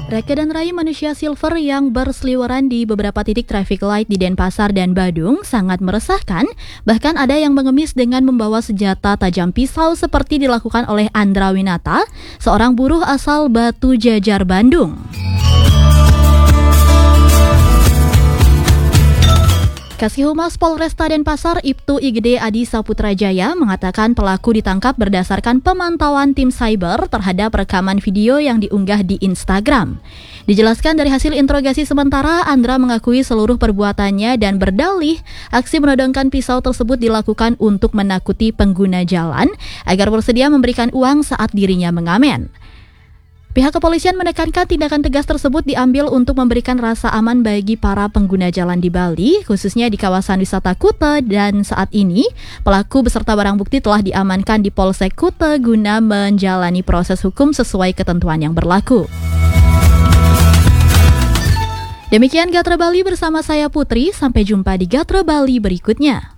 Reka dan raih manusia silver yang berseliweran di beberapa titik traffic light di Denpasar dan Badung sangat meresahkan. Bahkan ada yang mengemis dengan membawa senjata tajam pisau seperti dilakukan oleh Andra Winata, seorang buruh asal Batu Jajar, Bandung. Kasih Humas Polresta Denpasar Ibtu IGD Adi Saputrajaya mengatakan pelaku ditangkap berdasarkan pemantauan tim cyber terhadap rekaman video yang diunggah di Instagram. Dijelaskan dari hasil interogasi sementara, Andra mengakui seluruh perbuatannya dan berdalih aksi menodongkan pisau tersebut dilakukan untuk menakuti pengguna jalan agar bersedia memberikan uang saat dirinya mengamen. Pihak kepolisian menekankan tindakan tegas tersebut diambil untuk memberikan rasa aman bagi para pengguna jalan di Bali, khususnya di kawasan wisata Kuta, dan saat ini pelaku beserta barang bukti telah diamankan di Polsek Kuta guna menjalani proses hukum sesuai ketentuan yang berlaku. Demikian Gatra Bali bersama saya Putri, sampai jumpa di Gatra Bali berikutnya.